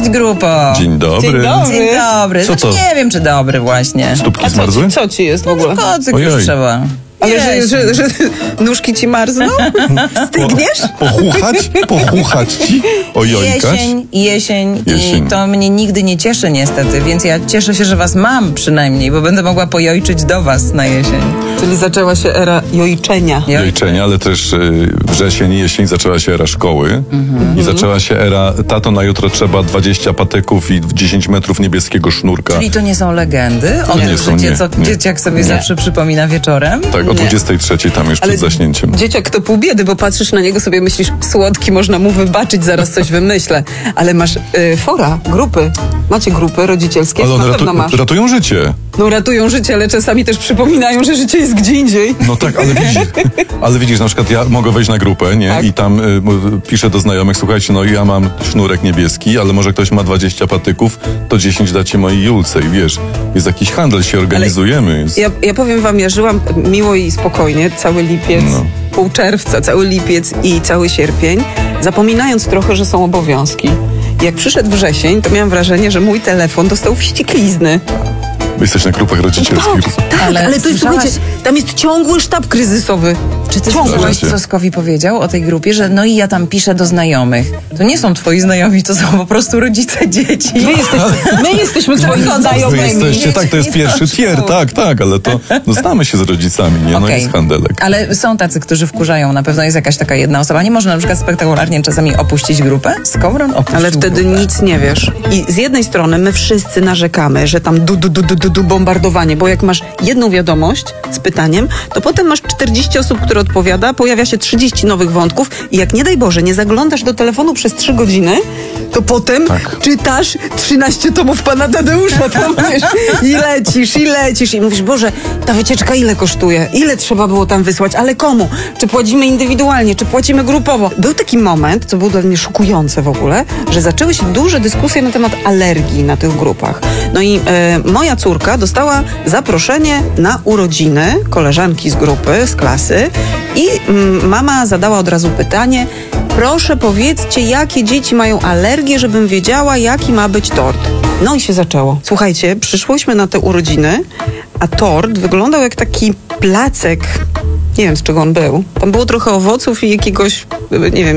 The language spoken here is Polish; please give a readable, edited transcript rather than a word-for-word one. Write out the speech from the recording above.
Cześć, grupo. Dzień dobry. Dzień dobry. Dzień dobry. Co to? Nie wiem, czy dobry właśnie. Stópki A co zmarzły? ci, co ci jest w ogóle? Kocyk Ojej. już trzeba. Ale że nóżki ci marzną? Stygniesz? Pochuchać ci? Ojojkać? Jesień Jesień. i to mnie nigdy nie cieszy niestety, więc ja cieszę się, że was mam przynajmniej, bo będę mogła pojojczyć do was na jesień. Czyli zaczęła się era jojczenia. Jojczenia, ale też wrzesień i jesień zaczęła się era szkoły i zaczęła się era tato na jutro trzeba 20 patyków i 10 metrów niebieskiego sznurka. Czyli to nie są legendy o Nie tym, są, że nie. dzieciak sobie zawsze przypomina wieczorem? Tak, o 23 tam już przed zaśnięciem. Dzieciak to pół biedy, bo patrzysz na niego, sobie myślisz, słodki, można mu wybaczyć, zaraz coś wymyślę. Ale masz fora, grupy. Macie grupy rodzicielskie? Ale Na one pewno masz. ratują życie. No ratują życie, ale czasami też przypominają, że życie jest gdzie indziej. No tak, ale widzisz, na przykład ja mogę wejść na grupę, nie? Tak. I tam piszę do znajomych, słuchajcie, no ja mam sznurek niebieski, ale może ktoś ma 20 patyków, to 10 dacie mojej Julce i wiesz, jest jakiś handel, się organizujemy. Jest... Ja powiem wam, ja żyłam miło i spokojnie, cały lipiec, pół czerwca, cały lipiec i cały sierpień, zapominając trochę, że są obowiązki. Jak przyszedł wrzesień, to miałam wrażenie, że mój telefon dostał wścieklizny. Jesteś na grupach rodzicielskich. Tak, ale to jest, słyszałaś- słuchajcie, tam jest ciągły sztab kryzysowy. Czy ty Ciągle. słyszałaś, co Skowi powiedział o tej grupie, że no i ja tam piszę do znajomych. To nie są twoi znajomi, to są po prostu rodzice dzieci. My jesteśmy twoimi Wy znajomymi. jesteście, tak, to jest pierwszy tier, tak, ale to no, znamy się z rodzicami, nie? No Okej. jest handelek. Ale są tacy, którzy wkurzają. Na pewno jest jakaś taka jedna osoba. Nie można na przykład spektakularnie czasami opuścić grupę? Skowron opuścił Ale wtedy grupę. nic nie wiesz. I z jednej strony my wszyscy narzekamy, że tam bombardowanie, bo jak masz jedną wiadomość z pytaniem, to potem masz 40 osób, które odpowiada, pojawia się 30 nowych wątków i jak nie daj Boże, nie zaglądasz do telefonu przez 3 godziny, to potem czytasz 13 tomów Pana Tadeusza, tam wiesz, i lecisz i mówisz, Boże, ta wycieczka ile kosztuje? Ile trzeba było tam wysłać? Ale komu? Czy płacimy indywidualnie? Czy płacimy grupowo? Był taki moment, co było dla mnie szokujące w ogóle, że zaczęły się duże dyskusje na temat alergii na tych grupach. No i moja córka dostała zaproszenie na urodziny koleżanki z grupy, z klasy i mama zadała od razu pytanie, proszę powiedzcie, jakie dzieci mają alergię, żebym wiedziała, jaki ma być tort. No i się zaczęło. Słuchajcie, przyszłyśmy na te urodziny, a tort wyglądał jak taki placek. Nie wiem, z czego on był. Tam było trochę owoców i jakiegoś, nie wiem,